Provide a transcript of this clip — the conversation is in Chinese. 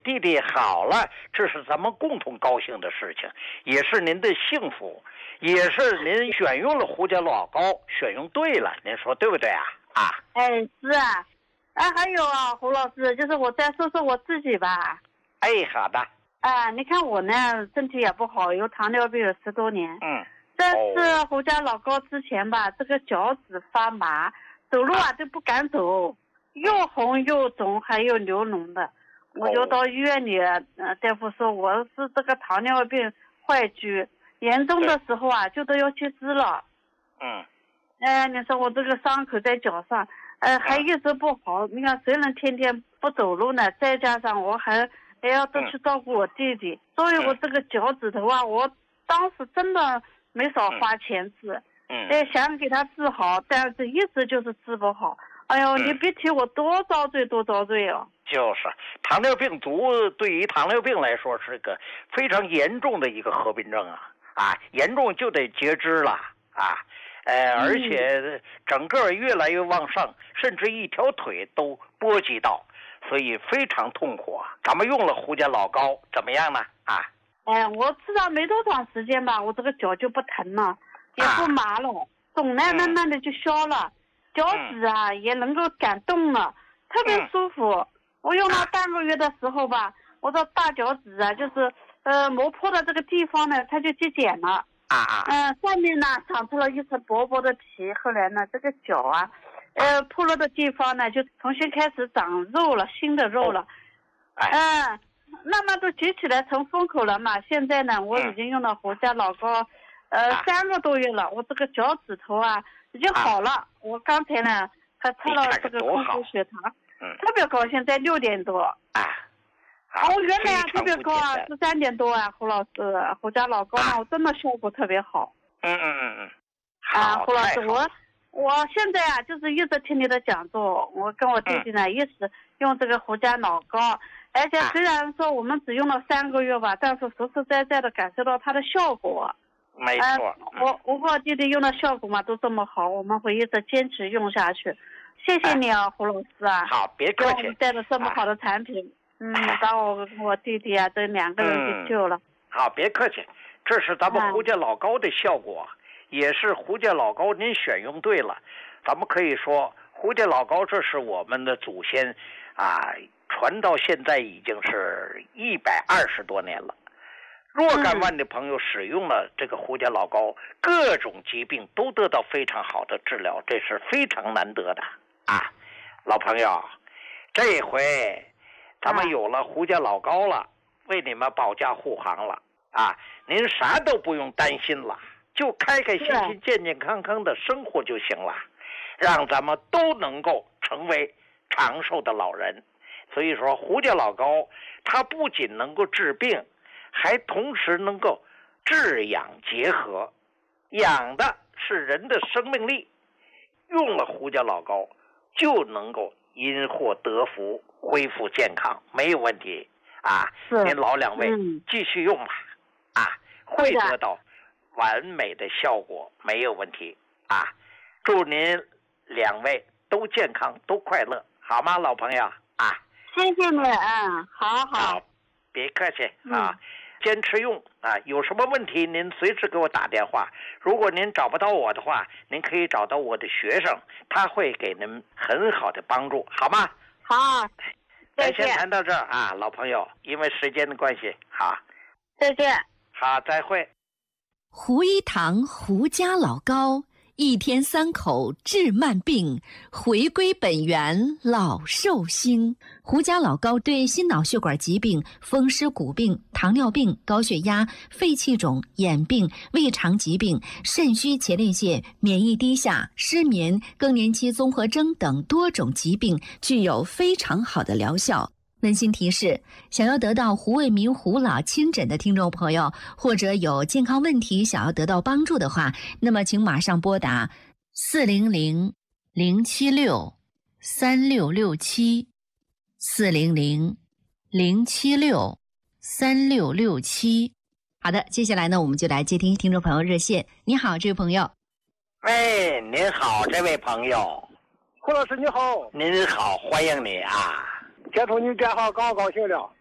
弟弟好了，这是咱们共同高兴的事情，也是您的幸福，也是您选用了胡家老高，选用对了，您说对不对啊？ 是啊。还有啊，胡老师，就是我再说说我自己吧。 好的。 你看我呢，身体也不好，有糖尿病有10多年。在吃胡家老高之前吧，这个脚趾发麻，走路都不敢走，又红又肿，还有流脓的。我就到医院里，大夫说我是这个糖尿病坏疽，严重的时候就都要去治了。你说我这个伤口在脚上，还一直不好。你看谁能天天不走路呢？再加上我还要多去照顾我弟弟，所以我这个脚趾头我当时真的没少花钱治，想给他治好，但是一直就是治不好。哎呦，你别提我多遭罪哦。 就是糖尿病足对于糖尿病来说是个非常严重的一个合并症严重就得截肢了而且整个越来越旺盛，甚至一条腿都波及到，所以非常痛苦咱们用了胡家老高怎么样呢？ 我吃了没多长时间吧，我这个脚就不疼了，也不麻了，肿呢慢慢的就消了，脚趾也能够敢动了，特别舒服。我用了半个月的时候吧，我的大脚趾就是磨破的这个地方呢，它就结茧了。上面呢长出了一层薄薄的皮，后来呢这个脚破了的地方呢就重新开始长肉了，新的肉了。慢慢都结起来成封口了嘛。现在呢我已经用了胡家老高3个多月了，我这个脚趾头已经好了。我刚才呢还测了这个控制血糖，特别高兴，在6点多。我原来特别高13点多胡老师，胡家老高呢我真的效果特别好。胡老师，我现在就是一直听你的讲座，我跟我弟弟呢一直用这个胡家老高，而且虽然说我们只用了3个月吧，但是实实在在的感受到它的效果。 没错。 我和我弟弟用的效果嘛都这么好，我们会一直坚持用下去。谢谢你胡老师好，别客气。 给我们带了这么好的产品。把我弟弟这2个人给救了。 好，别客气，这是咱们胡家老高的效果，也是胡家老高您选用对了。咱们可以说胡家老高这是我们的祖先传到现在已经是120多年了。若干万的朋友使用了这个胡家老高，各种疾病都得到非常好的治疗，这是非常难得的老朋友，这回咱们有了胡家老高了，为你们保驾护航了您啥都不用担心了，就开开心心健健康康的生活就行了，让咱们都能够成为长寿的老人。所以说胡家老高它不仅能够治病，还同时能够治养结合，养的是人的生命力。用了胡家老高就能够因祸得福，恢复健康，没有问题您老2位继续用吧会得到完美的效果，没有问题祝您2位都健康都快乐，好吗老朋友谢谢你好， 别客气坚持用有什么问题您随时给我打电话，如果您找不到我的话，您可以找到我的学生，他会给您很好的帮助，好吗？ 好， 咱先谈到这儿老朋友，因为时间的关系再见。 好，再会。 胡一堂胡家老高，1天3口治慢病，回归本源老寿星。胡家老高对心脑血管疾病、风湿骨病、糖尿病、高血压、肺气肿、眼病、胃肠疾病、肾虚前列腺、免疫低下、失眠、更年期综合征等多种疾病具有非常好的疗效。温馨提示，想要得到胡卫民胡老亲诊的听众朋友，或者有健康问题想要得到帮助的话，那么请马上拨打400-076-3667 400-076-3667。好的，接下来呢，我们就来接听听众朋友热线。你好，这位朋友。 喂，您好，这位朋友。 胡老师你好。 您好，欢迎你接通您电话，高兴了。